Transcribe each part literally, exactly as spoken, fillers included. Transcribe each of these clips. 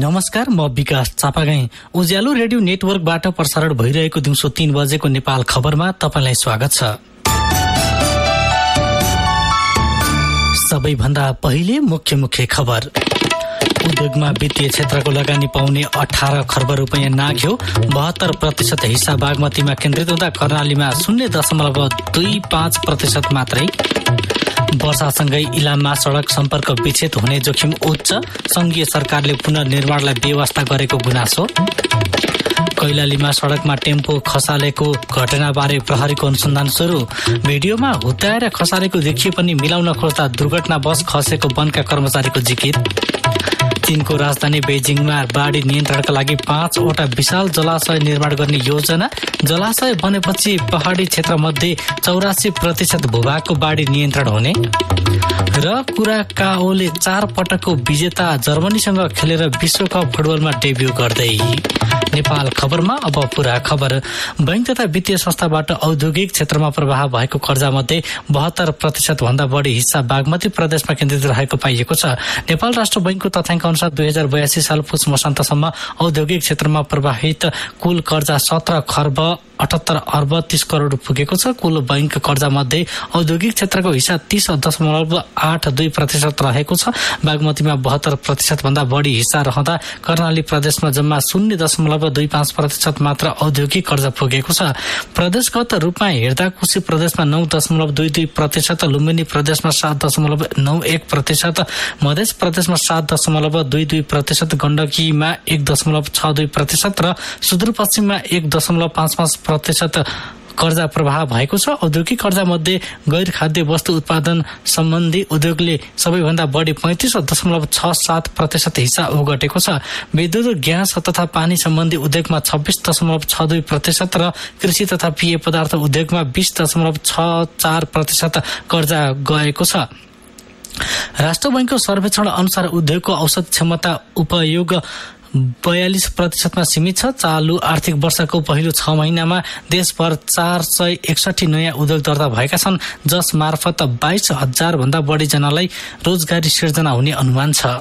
नमस्कार, म विकास चापागाई। उज्यालो रेडियो नेटवर्कबाट प्रसारण भइरहेको दिउँसो तीन बजेको नेपाल खबरमा तपाईलाई स्वागत छ। सबैभन्दा पहिले मुख्य मुख्य खबर। उद्योगमा वित्तीय क्षेत्रको लगानी पाउने अठार खर्ब रुपियाँ नाघ्यो। बहत्तर प्रतिशत हिस्सा बागमतीमा केन्द्रित हुँदा कर्णालीमा शून्य दशमलव दुई पाँच प्रतिशत मात्रै। वर्षासँगै इलाममा सड़क सम्पर्क विच्छेद हुने जोखिम उच्च। संघीय सरकारले पुनर्निर्माणलाई बेवास्ता गरेको गुनासो। कैलालीमा सड़कमा टेम्पो खसालेको घटनाबारे प्रहरीको अनुसन्धान सुरु। भिडियोमा हुत्याएर खसालेको देखिए पनि मिलाउन खोज्दा दुर्घटना बस खसेको वनका कर्मचारीको जिकिर। चीनको राजधानी बेजिङमा बाढी नियन्त्रणका लागि पाँचवटा विशाल जलाशय निर्माण गर्ने योजना। जलाशय बनेपछि पहाडी क्षेत्रमध्ये चौरासी प्रतिशत भूभागको बाढी नियन्त्रण हुने। र कुराकाओले चार पटकको विजेता जर्मनीसँग खेलेर विश्वकप फुटबलमा डेब्यू गर्दै। नेपाल खबरमा अब पूरा खबर। बैंक तथा वित्तीय संस्थाबाट औद्योगिक क्षेत्रमा प्रवाह भएको कर्जा मध्ये बहत्तर प्रतिशत भन्दा बढी हिस्सा बागमती प्रदेशमा केन्द्रित रहेको पाइएको छ। नेपाल राष्ट्र बैंकको तथ्याङ्क अनुसार दुई हजार बयासी साल पुस मसान्तसम्म औद्योगिक क्षेत्रमा प्रवाहित कुल कर्जा सत्र खर्ब अठहत्तर अर्ब तीस करोड़ पुगेको छ। कुल बैंक कर्जा मध्ये औद्योगिक क्षेत्रको हिस्सा तीस दशमलव आठ दुई प्रतिशत रहेको छ। बागमतीमा बहत्तर प्रतिशत भन्दा बढी हिस्सा रहँदा कर्णाली प्रदेशमा जम्मा शून्य दशमलव दुई पाँच प्रतिशत मात्र औद्योगिक कर्जा पुगेको छ। प्रदेशगत रूपमा हेर्दा कोशी प्रदेशमा नौ दशमलव दुई दुई प्रतिशत, लुम्बिनी प्रदेशमा सात दशमलव नौ एक प्रतिशत, मध्य प्रदेशमा सात दशमलव दुई दुई प्रतिशत, गण्डकीमा एक दशमलव छ दुई प्रतिशत र सुदूरपश्चिममा एक दशमलव पाँच पाँच प्रतिशत कर्जा प्रवाह भएको छ। औद्योगिक कर्जा मध्ये गैर खाद्य वस्तु उत्पादन सम्बन्धी उद्योगले सबैभन्दा बढी पैंतिस दशमलव छ सात प्रतिशत हिस्सा ओगटेको छ। विद्युत, ग्यास तथा पानी सम्बन्धी उद्योगमा छब्बीस दशमलव छ दुई प्रतिशत र कृषि तथा पेय पदार्थ उद्योगमा बीस दशमलव छ चार प्रतिशत कर्जा गएको छ। राष्ट्र बैंकको सर्वेक्षण अनुसार उद्योगको औसत क्षमता उपयोग बयालीस प्रतिशतमा सीमित छ। चालू आर्थिक वर्षको पहिलो छ महिनामा देशभर चार सय एकसठी नयाँ उद्योग दर्ता भएका छन्, जस मार्फत बाइस हजार भन्दा बढी जनालाई रोजगारी सिर्जना हुने अनुमान छ।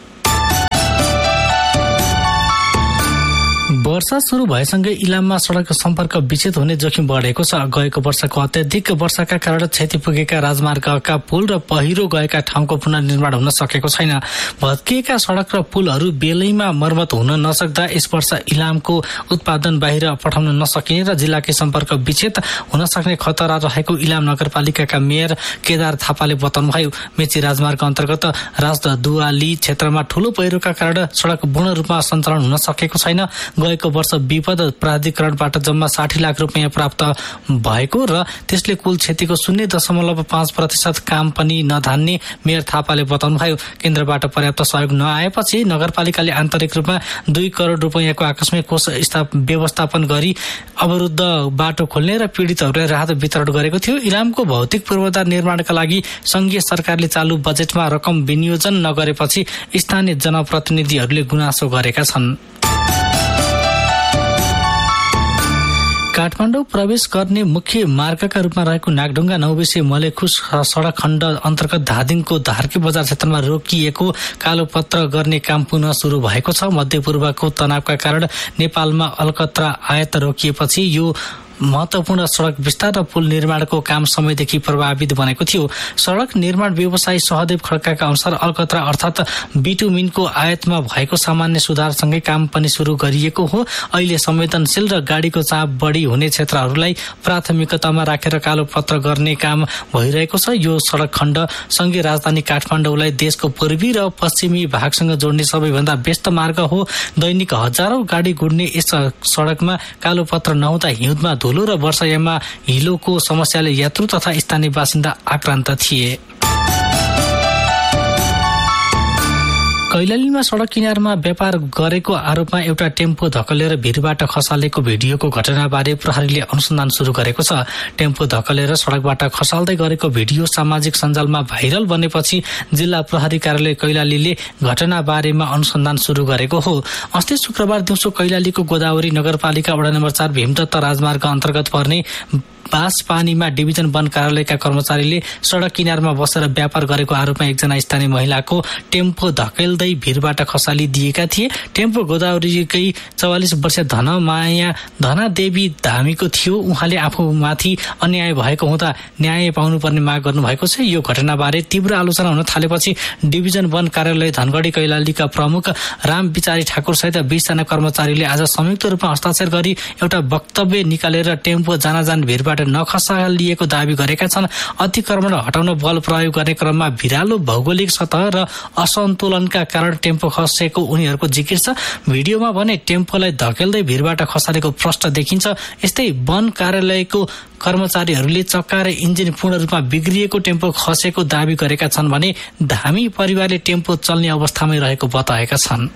वर्षा सुरु भएसँगै इलाममा सड़क सम्पर्क विच्छेद हुने जोखिम बढेको छ। गएको वर्षको अत्याधिक वर्षाका कारण क्षति पुगेका राजमार्गका पुल र पहिरो गएका ठाउँको पुनर्निर्माण हुन सकेको छैन। भत्किएका सड़क र पुलहरू बेलैमा मर्मत हुन नसक्दा यस वर्ष इलामको उत्पादन बाहिर पठाउन नसकिने र जिल्लाकै सम्पर्क विच्छेद हुन सक्ने खतरा रहेको इलाम नगरपालिकाका मेयर केदार थापाले बताउनुभयो। मेची राजमार्ग अन्तर्गत राजदुवाली क्षेत्रमा ठूलो पहिरोका कारण सड़क पूर्ण रूपमा सञ्चालन हुन सकेको छैन। गएको वर्ष विपद प्राधिकरणबाट जम्मा साठी लाख रुपियाँ प्राप्त भएको र त्यसले कुल क्षतिको शून्य दशमलव पाँच प्रतिशत काम पनि नधान्ने मेयर थापाले बताउनुभयो। केन्द्रबाट पर्याप्त सहयोग नआएपछि नगरपालिकाले आन्तरिक रूपमा दुई करोड़ रुपियाँको आकस्मिक कोष व्यवस्थापन गरी अवरुद्ध बाटो खोल्ने र पीड़ितहरूलाई राहत वितरण गरेको थियो। इलामको भौतिक पूर्वाधार निर्माणका लागि संघीय सरकारले चालू बजेटमा रकम विनियोजन नगरेपछि स्थानीय जनप्रतिनिधिहरूले गुनासो गरेका छन्। काठमाडौँ प्रवेश गर्ने मुख्य मार्गका रूपमा रहेको नागढुङ्गा नौबिसे मलेखुस सड़क खण्ड अन्तर्गत धादिङको धार्के बजार क्षेत्रमा रोकिएको कालोपत्र गर्ने काम पुनः शुरू भएको छ। मध्यपूर्वको तनावका कारण नेपालमा अलकत्रा आयात रोकिएपछि यो महत्वपूर्ण सड़क विस्तार र पुल निर्माणको काम समयदेखि प्रभावित बनेको थियो। सड़क निर्माण व्यवसायी सहदेव खड्काका अनुसार अलकत्रा अर्थात बिटुमिनको आयातमा भएको सामान्य सुधारसँगै काम पनि शुरू गरिएको हो। अहिले संवेदनशील र गाडीको चाप बढी हुने क्षेत्रहरूलाई प्राथमिकतामा राखेर कालोपत्र गर्ने काम भइरहेको छ। यो सड़क खण्ड संघीय राजधानी काठमाडौँलाई देशको पूर्वी र पश्चिमी भागसँग जोड्ने सबैभन्दा व्यस्त मार्ग हो। दैनिक हजारौं गाडी गुड्ने यस सड़कमा कालोपत्र नहुँदा हिउँदमा धुलो र वर्षायाममा हिलोको समस्याले यात्रु तथा स्थानीय बासिन्दा आक्रान्त थिए। कैलालीमा सड़क किनारमा व्यापार गरेको आरोपमा एउटा टेम्पो धकलेर भिरबाट खसालेको भिडियोको घटनाबारे प्रहरीले अनुसन्धान शुरू गरेको छ। टेम्पो धकलेर सड़कबाट खसाल्दै गरेको भिडियो सामाजिक सञ्जालमा भाइरल बनेपछि जिल्ला प्रहरी कार्यालय कैलालीले घटनाबारेमा अनुसन्धान शुरू गरेको हो। अस्ति शुक्रबार दिउँसो कैलालीको गोदावरी नगरपालिका वडा नम्बर चार भीमदत्त राजमार्ग अन्तर्गत पर्ने बास पानीमा डिभिजन वन कार्यालयका कर्मचारीले सडक किनारमा बसेर व्यापार गरेको आरोपमा एकजना स्थानीय महिलाको टेम्पो धकेल्दै भिरबाट खसालिदिएका थिए। टेम्पो गोदावरीकै चौवालिस वर्षीय धनमाया धनादेवी धामीको थियो। उहाँले आफूमाथि अन्याय भएको हुँदा न्याय पाउनुपर्ने माग गर्नुभएको छ। यो घटनाबारे तीव्र आलोचना हुन थालेपछि डिभिजन वन कार्यालय धनगढी कैलालीका प्रमुख राम विचारी ठाकुर सहित बीसजना कर्मचारीले आज संयुक्त रूपमा हस्ताक्षर गरी एउटा वक्तव्य निकालेर टेम्पो जानाजान भिरबाट नखसालिएको दावी गरेका छन्। अतिक्रमण हटाउन बल प्रयोग गर्ने क्रममा भिरालो भौगोलिक सतह र असन्तुलनका कारण टेम्पो खसेको उनीहरूको जिकिर छ। भिडियोमा भने टेम्पोलाई धकेल्दै भिरबाट खसालेको प्रष्ट देखिन्छ। यस्तै वन कार्यालयको कर्मचारीहरूले चक्का र इन्जिन पूर्ण रूपमा बिग्रिएको टेम्पो खसेको दावी गरेका छन् भने धामी परिवारले टेम्पो चल्ने अवस्थामै रहेको बताएका छन्।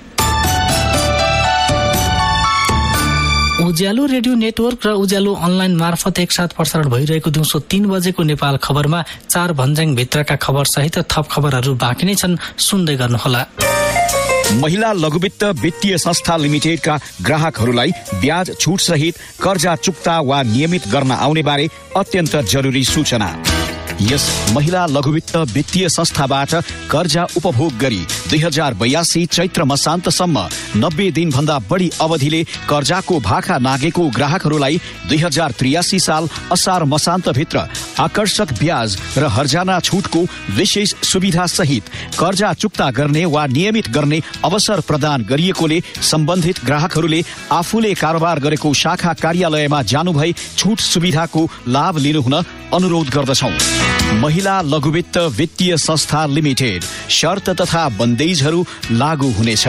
उज्यालो रेडियो नेटवर्क र उज्यालो अनलाइन मार्फत एकसाथ प्रसारण भइरहेको दिउँसो तीन बजेको नेपाल खबरमा चार भन्ज्याङ भित्रका खबर सहित थप खबरहरू बाँकी नै छन्, सुन्दै गर्नुहोला। महिला लघुवित्त वित्तीय संस्था लिमिटेडका ग्राहकहरूलाई ब्याज छुट सहित कर्जा चुक्ता वा नियमित गर्न आउने बारे अत्यन्त जरुरी सूचना। यस महिला लघुवित्त वित्तीय संस्थाबाट कर्जा उपभोग गरी दुई हजार बयासी चैत्र मसान्तसम्म नब्बे दिन भन्दा बढी अवधिले कर्जाको भाखा नागेको ग्राहकहरूलाई दुई हजार त्रियासी साल असार मसान्त भित्र आकर्षक ब्याज र हर्जाना छुटको विशेष सुविधा सहित कर्जा चुक्ता गर्ने वा नियमित गर्ने अवसर प्रदान गरिएकोले सम्बन्धित ग्राहकहरूले आफूले कारोबार गरेको शाखा कार्यालयमा जानुभई छुट सुविधाको लाभ लिनुहुन अनुरोध गर्दछौं। महिला लघुवित्त वित्तीय संस्था लिमिटेड, शर्त तथा बन्देजहरू लागू हुनेछ।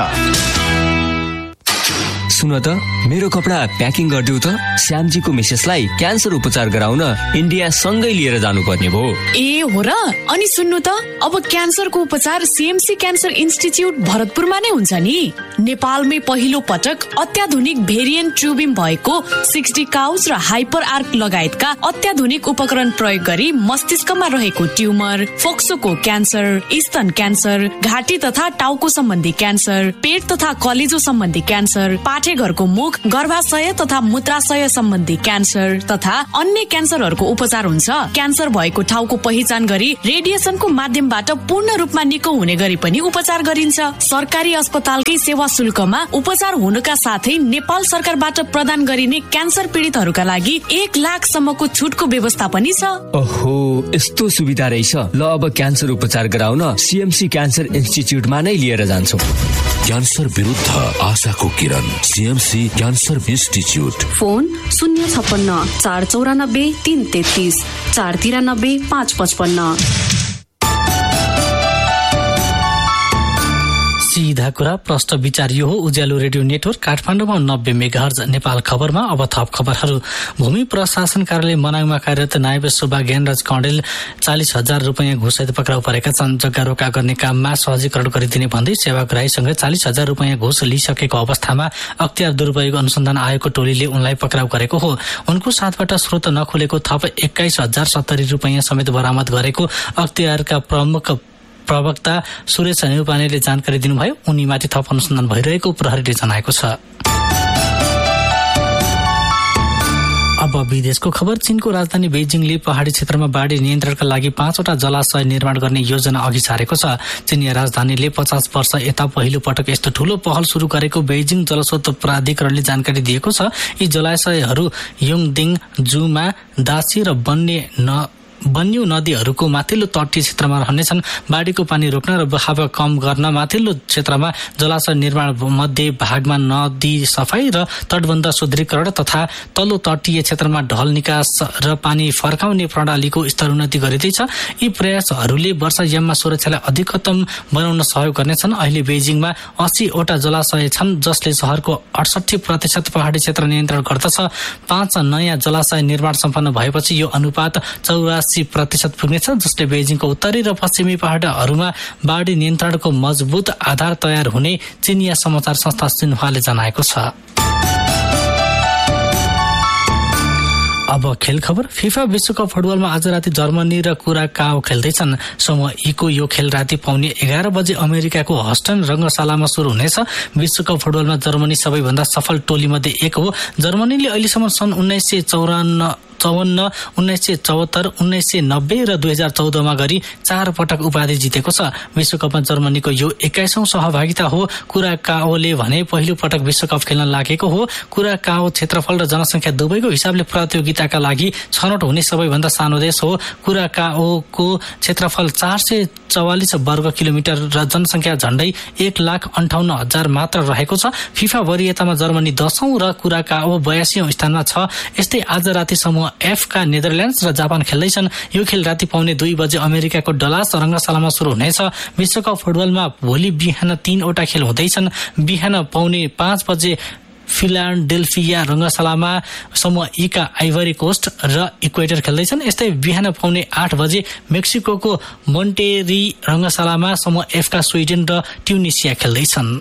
सुन त, मेरो कपडा प्याकिङ गरिदेऊ त। श्यामजीको मिसेसलाई क्यान्सर उपचार गराउन इन्डिया सँगै लिएर जानुपर्ने भयो। ए हो र? अनि सुन्नु त, अब क्यान्सरको उपचार सीएमसी क्यान्सर इन्स्टिच्युट भरतपुरमा नै हुन्छ नि। नेपालमै पहिलो पटक अत्याधुनिक भेरिएन्ट ट्युबिम भएको सिक्सटी काउज र हाइपर आर्क लगायतका अत्याधुनिक उपकरण प्रयोग गरी मस्तिष्कमा रहेको ट्युमर, फोक्सोको क्यान्सर, स्तन क्यान्सर, घाँटी तथा टाउको सम्बन्धी क्यान्सर, पेट तथा कलेजो सम्बन्धी क्यान्सर, पाठेघरको मुख, गर्भाशय तथा मूत्राशय सम्बन्धी क्यान्सर तथा अन्य क्यान्सरहरूको उपचार हुन्छ। क्यान्सर भएको ठाउँको पहिचान गरी रेडिएसनको माध्यमबाट पूर्ण रूपमा निको हुने गरी पनि उपचार गरिन्छ। सरकारी अस्पतालकै सेवा शुल्कमा उपचार हुनुका साथै नेपाल सरकारबाट प्रदान गरिने क्यान्सर पीडितहरूका लागि एक लाख सम्मको छुटको व्यवस्था पनि छ। ओहो, यस्तो सुविधा रहेछ। ल, अब क्यान्सर उपचार गराउन सीएमसी क्यान्सर इन्स्टिच्युटमा नै लिएर जान्छु। क्यान्सर विरुद्ध आशाको किरण, सीएमसी क्यान्सर इन्स्टिच्युट। फोन शून्य छप्पन्न चार चौरानब्बे तीन तेत्तीस चार तिरानब्बे पाँच पचपन्न। सीधा कुरा, प्रष्ट विचार, यो हो उज्यालो रेडियो नेटवर्क काठमाडौँमा नब्बे मेगाहर्ज। नेपाल खबरमा अब थप खबरहरू। भूमि प्रशासन कार्यालय मनाङमा कार्यरत नायब सुब्बा ज्ञानराज कौडेल चालिस हजार रुपियाँ घुससहित पक्राउ परेका छन्। जग्गा रोका गर्ने काममा सहजीकरण गरिदिने भन्दै सेवाग्राहीसँग चालिस हजार रुपियाँ घुस लिइसकेको अवस्थामा अख्तियार दुरुपयोग अनुसन्धान आयोगको टोलीले उनलाई पक्राउ गरेको हो। उनको साथबाट स्रोत नखुलेको थप एक्काइस हजार सत्तरी रुपियाँ समेत बरामद गरेको अख्तियारका प्रमुख प्रवक्ता सुरेश न्युपानेले जानकारी दिनुभयो। उनीमाथि थप अनुसन्धान भइरहेको प्रहरीले जनाएको छ। अब विदेशको खबर। चीनको राजधानी बेजिङले पहाडी क्षेत्रमा बाढी नियन्त्रणका लागि पाँचवटा जलाशय निर्माण गर्ने योजना अघि सारेको छ। चीनिया राजधानीले पचास वर्ष यता पहिलो पटक यस्तो ठूलो पहल शुरू गरेको बेजिङ जलस्रोत प्राधिकरणले जानकारी दिएको छ। यी जलाशयहरू योङदिङ, जुमा, दासी र बन्ने न बन्यु नदीहरूको माथिल्लो तटीय क्षेत्रमा रहनेछन्। बाढीको पानी रोक्न र बहाव कम गर्न माथिल्लो क्षेत्रमा जलाशय निर्माण मध्ये भागमा नदी सफाई र तटबन्ध सुदृढीकरण तथा तल्लो तटीय क्षेत्रमा ढल निकास र पानी फर्काउने प्रणालीको स्तरोन्नति गरिँदैछ। यी प्रयासहरूले वर्षायाममा सुरक्षालाई अधिकतम बनाउन सहयोग गर्नेछन्। अहिले बेजिङमा अस्सीवटा जलाशय छन् जसले सहरको अडसठी प्रतिशत पहाडी क्षेत्र नियन्त्रण गर्दछ। पाँच नयाँ जलाशय निर्माण सम्पन्न भएपछि यो अनुपात चौरासी प्रतिशत पुग्नेछ, जसले बेजिङको उत्तरी र पश्चिमी पहाडहरूमा बाढी नियन्त्रणको मजबुत आधार तयार हुने चीनिया समाचार संस्था सिन्हुवाले जनाएको छ। अब खेल खबर। फिफा विश्वकप फुटबलमा आज राति जर्मनी र कुराकाओ खेल्दैछन्। समूह ईको यो खेल राति पाउने एघार बजे अमेरिकाको हस्टन रंगशालामा शुरू हुनेछ। विश्वकप फुटबलमा जर्मनी सबैभन्दा सफल टोली मध्ये एक हो। जर्मनीले अहिलेसम्म सन् उन्नाइस सय चौरान्न चौवन्न उन्नाइस सय चौहत्तर उन्नाइस सय नब्बे र दुई हजार चौधमा गरी चार पटक उपाधि जितेको छ। विश्वकपमा जर्मनीको यो एक्काइसौं सहभागिता हो। कुराकाओले भने पहिलो पटक विश्वकप खेल्न लागेको हो। कुराकाओ क्षेत्रफल र जनसङ्ख्या दुवैको हिसाबले प्रतियोगिताका लागि छनौट हुने सबैभन्दा सानो देश हो। कुराकाओको क्षेत्रफल चार सय चौवालिस वर्ग किलोमिटर र जनसङ्ख्या झण्डै एक लाख अन्ठाउन्न हजार मात्र रहेको छ। फिफा वरियतामा जर्मनी दशौं र कुराकाओ बयासीौं स्थानमा छ। यस्तै आज राति समूह एफ का नेदरल्यान्ड्स र जापान खेल्दैछन्। यो खेल राति पाउने दुई बजे अमेरिकाको डलास रंगशालामा शुरू हुनेछ। विश्वकप फुटबलमा भोलि बिहान तीनवटा खेल हुँदैछन्। बिहान पाउने पाँच बजे फिलाडेल्फिया रंगशालामा समूह ई का आइभरी कोस्ट र इक्वेटर खेल्दैछन्। यस्तै बिहान पाउने आठ बजे मेक्सिको मोन्टेरी रंगशालामा समूह एफ का स्विडेन र ट्युनिसिया खेल्दैछन्।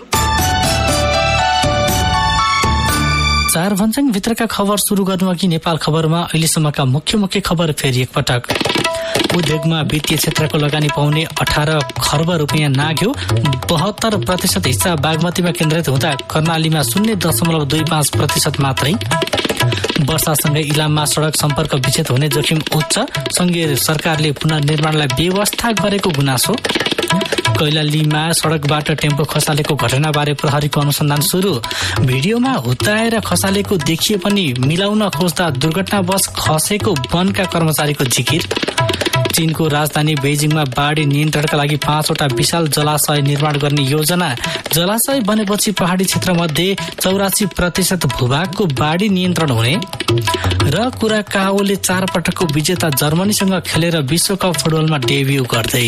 चार भन्छङ भित्रका खबर सुरु गर्नु अघि नेपाल खबरमा अहिलेसम्मका मुख्य मुख्य खबर फेरि एकपटक। उद्योगमा वित्तीय क्षेत्रको लगानी पाउने अठार खर्ब रुपियाँ नाग्यो। बहत्तर प्रतिशत हिस्सा बागमतीमा केन्द्रित हुँदा कर्णालीमा शून्य दशमलव दुई पाँच प्रतिशत मात्रै। वर्षासँगै इलाममा सड़क सम्पर्क विच्छेद हुने जोखिम उच्च। संघीय सरकारले पुनर्निर्माणलाई व्यवस्था गरेको गुनासो। कैलालीमा सड़कबाट टेम्पो खसालेको घटनाबारे प्रहरीको अनुसन्धान सुरु। भिडियोमा हुत्ताएर खसालेको देखिए पनि मिलाउन खोज्दा दुर्घटनावश खसेको वनका कर्मचारीको जिकिर। चीनको राजधानी बेजिङमा बाढी नियन्त्रणका लागि पाँचवटा विशाल जलाशय निर्माण गर्ने योजना। जलाशय बनेपछि पहाडी क्षेत्रमध्ये चौरासी प्रतिशत भूभागको बाढी नियन्त्रण हुने। र कुराकाओले चार पटकको विजेता जर्मनीसँग खेलेर विश्वकप फुटबलमा डेब्यू गर्दै।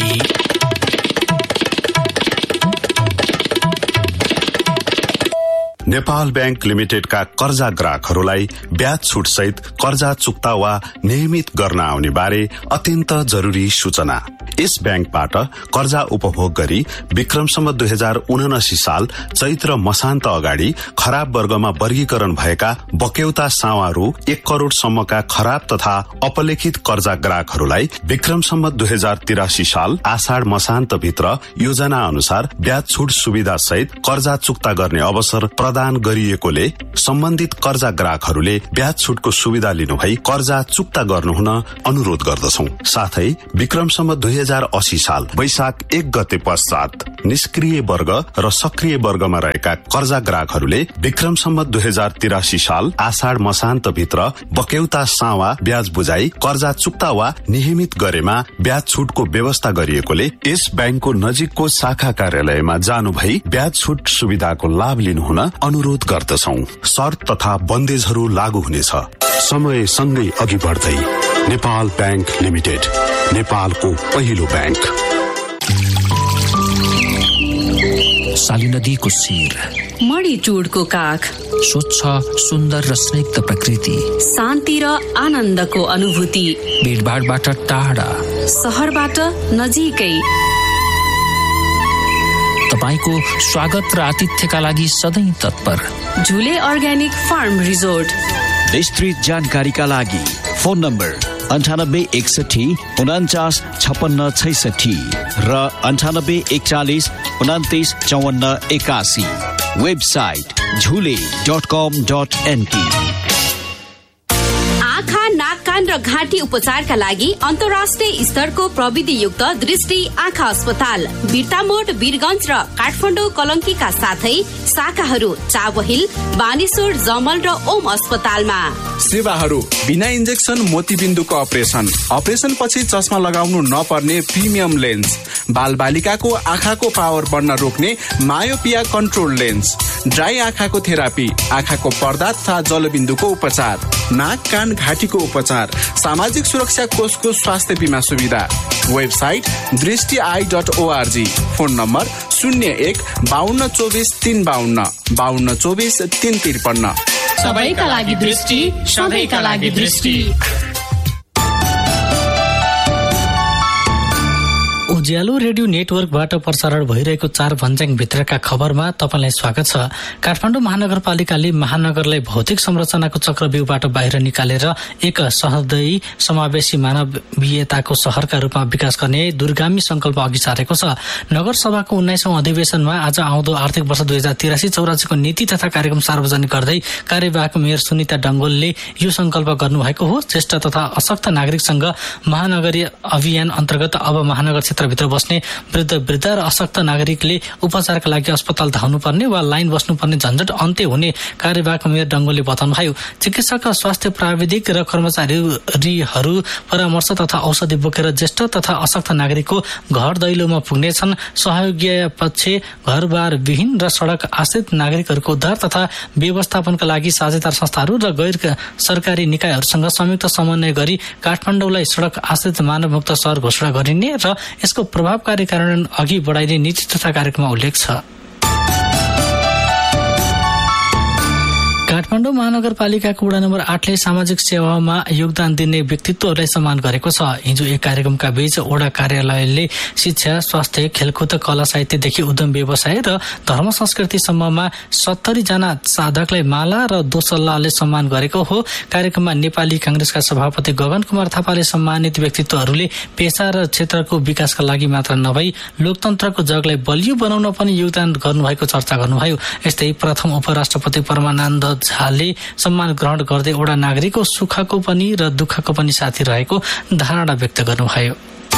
नेपाल बैंक लिमिटेडका कर्जा ग्राहकहरूलाई ब्याज छुट सहित कर्जा चुक्ता वा नियमित गर्न आउने बारे अत्यन्त जरुरी सूचना। यस बैंकबाट कर्जा उपभोग गरी विक्रमसम्म दुई हजार उनासी साल चैत्र मसान्त अगाडि खराब वर्गमा वर्गीकरण भएका बक्यौता सावा रु एक करोड़ सम्मका खराब तथा अपलेखित कर्जा ग्राहकहरूलाई विक्रमसम्म दुई हजार तिरासी साल आषाढ़ मसान्त भित्र योजना अनुसार ब्याज छुट सुविधा सहित कर्जा चुक्ता गर्ने अवसर प्रदान गरिएकोले सम्बन्धित कर्जा ग्राहकहरूले ब्याज छुटको सुविधा लिनुभई कर्जा चुक्ता गर्नुहुन अनुरोध गर्दछौं। साथै विक्रमसम्म दुई हजार अस्सी साल वैशाख एक गते पश्चात निष्क्रिय वर्ग र सक्रिय वर्गमा रहेका कर्जा ग्राहकहरूले विक्रमसम्म दुई हजार तिरासी साल आषाढ़ मसान्त भित्र बक्यौता सावा ब्याज बुझाई कर्जा चुक्ता वा नियमित गरेमा ब्याज छुटको व्यवस्था गरिएकोले यस बैंकको नजिकको शाखा कार्यालयमा जानु भई ब्याज छुट सुविधाको लाभ लिनुहुन अनुरोध गर्दछौं। शर्त तथा बन्देजहरू लागू हुनेछ। समय सँगै अघि बढ्दै नेपाल बैंक लिमिटेड, नेपालको पहिलो बैंक। साली नदीको शिर, मणि चुडको काख, स्वच्छ सुन्दर र स्निग्ध प्रकृति, शान्ति र आनन्दको अनुभूति, भीडभाडबाट टाढा, सहरबाट नजिकै, तपाईको स्वागत र आतिथ्यका लागि सधैँ तत्पर। झुले अर्ग्यानिक फार्म रिजोर्ट। विस्तृत जानकारीका लागि फोन नम्बर अन्ठानब्बे एकसठी उन्चास छपन्न छैसठी र अन्ठानब्बे एकचालिस उन्तिस चौवन्न एकासी। वेबसाइट झुले डट कम डट एनपी। आँखा, नाक, कान र घाँटी उपचारका लागि अन्तर्राष्ट्रिय स्तरको प्रविधियुक्त दृष्टि आँखा अस्पताल बिर्तामोड, वीरगञ्ज र काठमाडौँ कलङ्कीका साथै शाखाहरू चाबहिल, बानेश्वर, जमल र ओम अस्पतालमा। सेवाहरू बिना इन्जेक्सन मोतीबिन्दुको अपरेसन, अपरेसन पछि चस्मा लगाउनु नपर्ने प्रिमियम लेन्स, बाल बालिकाको आँखाको पावर बढ्न रोक्ने मायोपिया कन्ट्रोल लेन्स, ड्राई आँखाको थेरापी, आँखाको पर्दा तथा जलबिन्दुको उपचार, नाक, कान, घाँटीको उपचार, सामाजिक सुरक्षा कोषको स्वास्थ्य बीमा सुविधा। वेबसाइट दृष्टि I dot ORG. Phone number शून्य एक बाहन्न चौबिस तीन बाहन्न बाहन्न चौबिस तीन त्रिपन्न। सबैका लागि दृष्टि, सधैँका लागि दृष्टि। उज्यालो रेडियो नेटवर्कबाट प्रसारण भइरहेको चार भन्ज्याङ भित्रका खबरमा तपाईँलाई स्वागत छ। काठमाडौँ महानगरपालिकाले महानगरलाई भौतिक संरचनाको चक्रव्यूहबाट बाहिर निकालेर एक सहृदयी समावेशी मानवीयताको शहरका रूपमा विकास गर्ने दूरगामी संकल्प अघि सारेको छ। नगरसभाको उन्नाइसौं अधिवेशनमा आज आउँदो आर्थिक वर्ष दुई हजार तिरासी चौरासीको नीति तथा कार्यक्रम सार्वजनिक गर्दै कार्यवाहक मेयर सुनिता डंगोलले यो संकल्प गर्नुभएको हो। ज्येष्ठ तथा अशक्त नागरिकसँग महानगरीय अभियान अन्तर्गत अब महानगर क्षेत्रभित्र बस्ने वृद्ध वृद्ध र अशक्त नागरिकले उपचारका लागि अस्पताल धाउनुपर्ने वा लाइन बस्नुपर्ने झन्झट अन्त्य हुने कार्यवाहक मेयर डंगोलले बताउनुभयो। चिकित्सक, स्वास्थ्य प्राविधिक र कर्मचारीहरू परामर्श तथा औषधि बोकेर ज्येष्ठ तथा अशक्त नागरिकको घर दैलोमा पुग्नेछन्। सहयोगीय पक्ष, घरबार विहीन र सड़क आश्रित नागरिकहरूको उद्धार तथा व्यवस्थापनका लागि साझेदार संस्थाहरू र गैर सरकारी निकायहरूसँग संयुक्त समन्वय गरी काठमाडौँलाई सड़क आश्रित मानवमुक्त शहर घोषणा गरिने र यसको प्रभावकारी कार्यान्वयन अघि बढाइने नीति तथा कार्यक्रममा उल्लेख छ। काठमाडौँ महानगरपालिकाको वडा नम्बर आठले सामाजिक सेवामा योगदान दिने व्यक्तित्वहरूलाई सम्मान गरेको छ। हिजो एक कार्यक्रमका बीच वडा कार्यालयले शिक्षा, स्वास्थ्य, खेलकुद, कला साहित्यदेखि उद्यम व्यवसाय र धर्म संस्कृति सम्ममा सत्तरी जना साधकलाई माला र दोसल्लाले सम्मान गरेको हो। कार्यक्रममा नेपाली कांग्रेसका सभापति गगन कुमार थापाले सम्मानित व्यक्तित्वहरूले पेशा र क्षेत्रको विकासका लागि मात्र नभई लोकतन्त्रको जगलाई बलियो बनाउन पनि योगदान गर्नुभएको चर्चा गर्नुभयो। यस्तै प्रथम उपराष्ट्रपति परमानन्द झाले सम्मान ग्रहण गर्दै वडा नागरिकको सुखको पनि र दुःखको पनि साथी रहेको धारणा व्यक्त गर्नुभयो।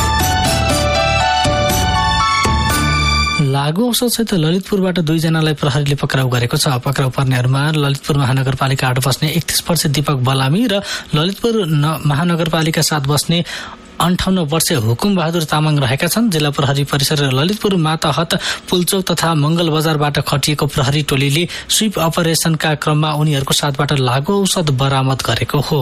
लागु औषधसहित ललितपुरबाट दुईजनालाई प्रहरीले पक्राउ गरेको छ। पक्राउ पर्नेहरूमा ललितपुर महानगरपालिका आठ बस्ने एकतीस वर्षीय दीपक बलामी र ललितपुर महानगरपालिका सात बस्ने अन्ठाउन्न वर्षीय हुकुम बहादुर तामाङ रहेका छन्। जिल्ला प्रहरी परिसर र ललितपुर माताहत पुलचोक तथा मंगल बजारबाट खटिएको प्रहरी टोलीले स्वीप अपरेसनका क्रममा उनीहरूको साथबाट लागु औषध बरामद गरेको हो।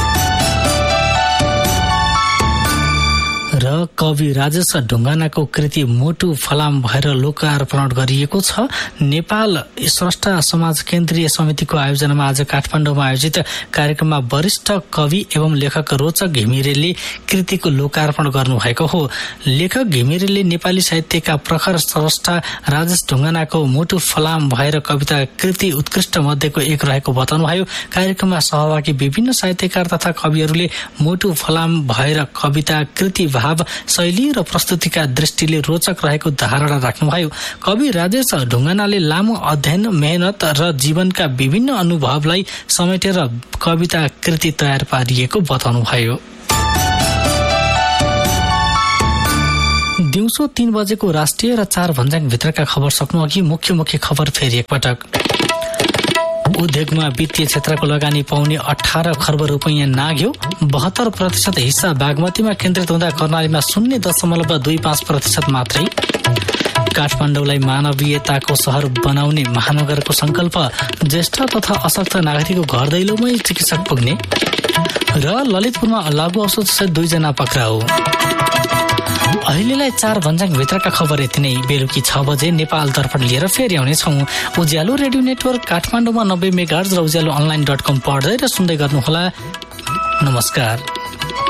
र कवि राजेश ढुङ्गानाको कृति मोटु फलाम भएर लोकार्पण गरिएको छ। नेपाल स्रष्टा समाज केन्द्रीय समितिको आयोजनामा आज काठमाडौँमा आयोजित कार्यक्रममा वरिष्ठ कवि एवं लेखक रोचक घिमिरेले कृतिको लोकार्पण गर्नुभएको हो। लेखक घिमिरेले नेपाली साहित्यका प्रखर स्रष्टा राजेश ढुङ्गानाको मोटु फलाम भएर कविता कृति उत्कृष्ट मध्येको एक रहेको बताउनुभयो। कार्यक्रममा सहभागी विभिन्न साहित्यकार तथा कविहरूले मोटु फलाम भएर कविता कृति भाव शैली र प्रस्तुतिका दृष्टिले रोचक रहेको धारणा राख्नुभयो। कवि राजेश ढुङ्गानाले लामो अध्ययन, मेहनत र जीवनका विभिन्न अनुभवलाई समेटेर कविता कृति तयार पारिएको बताउनुभयो। दिउँसो तीन बजेको राष्ट्रिय र चार भन्ज्याङ भित्रका खबर सक्नु अघि मुख्य मुख्य खबर फेरि एकपटक। उद्योगमा वित्तीय क्षेत्रको लगानी पाउने अठार खर्ब रुपियाँ नाग्यो। बहत्तर प्रतिशत हिस्सा बागमतीमा केन्द्रित हुँदा कर्णालीमा शून्य दशमलव दुई पाँच प्रतिशत मात्रै। काठमाडौँलाई मानवीयताको शहर बनाउने महानगरको संकल्प। ज्येष्ठ तथा अशक्त नागरिकको घर दैलोमै चिकित्सक पुग्ने र ललितपुरमा लागु औषध सहित दुईजना पक्राउ। अहिलेलाई चार भन्ज्याङ भित्रका खबर यति नै। बेलुकी छ बजे नेपाल दर्पण लिएर फेरि आउनेछौँ। उज्यालो रेडियो नेटवर्क काठमाडौँमा नब्बे मेगाहर्ज र उज्यालो अनलाइन डट कम पढ्दै र सुन्दै गर्नुहोला। नमस्कार।